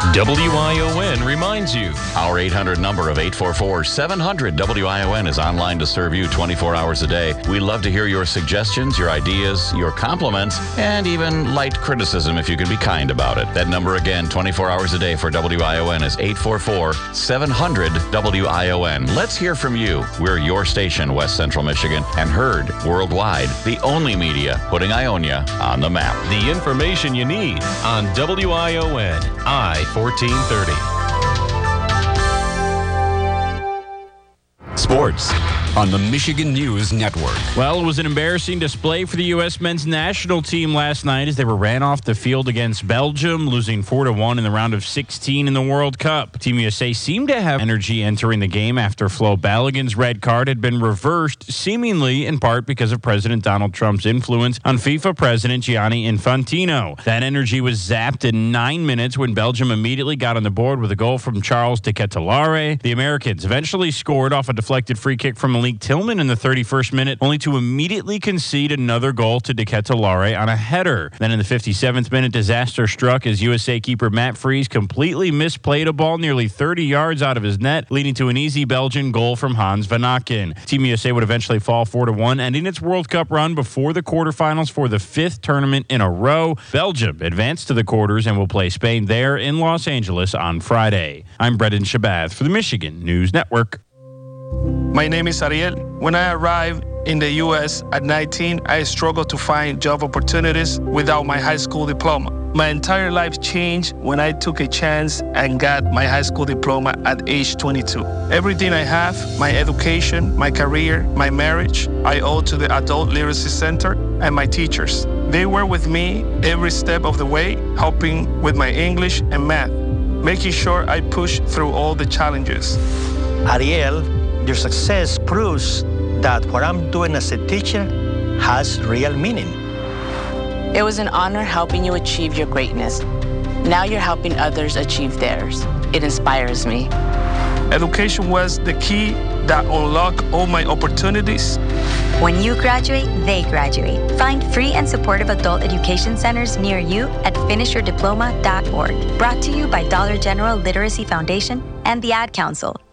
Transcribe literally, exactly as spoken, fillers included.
W I O N reminds you. Our eight hundred number of eight four four, seven hundred W I O N is online to serve you twenty-four hours a day. We love to hear your suggestions, your ideas, your compliments, and even light criticism if you can be kind about it. That number again, twenty-four hours a day for W I O N is eight four four, seven hundred W I O N. Let's hear from you. We're your station, West Central Michigan, and heard worldwide. The only media putting Ionia on the map. The information you need on W I O N, I fourteen thirty. Sports on the Michigan News Network. Well, it was an embarrassing display for the U S men's national team last night as they were ran off the field against Belgium, losing four to one in the round of sixteen in the World Cup. Team U S A seemed to have energy entering the game after Flo Balogun's red card had been reversed, seemingly in part because of President Donald Trump's influence on FIFA President Gianni Infantino. That energy was zapped in nine minutes when Belgium immediately got on the board with a goal from Charles de Ketelaere. The Americans eventually scored off a deflected free kick from Malik Tillman in the thirty-first minute, only to immediately concede another goal to de Ketelaere on a header. Then in the fifty-seventh minute, disaster struck as U S A keeper Matt Fries completely misplayed a ball nearly thirty yards out of his net, leading to an easy Belgian goal from Hans Van Aken. Team U S A would eventually fall four to one, ending its World Cup run before the quarterfinals for the fifth tournament in a row. Belgium advanced to the quarters and will play Spain there in Los Angeles on Friday. I'm Brendan Shabath for the Michigan News Network. My name is Ariel. When I arrived in the U S at nineteen, I struggled to find job opportunities without my high school diploma. My entire life changed when I took a chance and got my high school diploma at age twenty-two. Everything I have, my education, my career, my marriage, I owe to the Adult Literacy Center and my teachers. They were with me every step of the way, helping with my English and math, making sure I push through all the challenges. Ariel, your success proves that what I'm doing as a teacher has real meaning. It was an honor helping you achieve your greatness. Now you're helping others achieve theirs. It inspires me. Education was the key that unlocked all my opportunities. When you graduate, they graduate. Find free and supportive adult education centers near you at finish your diploma dot org. Brought to you by Dollar General Literacy Foundation and the Ad Council.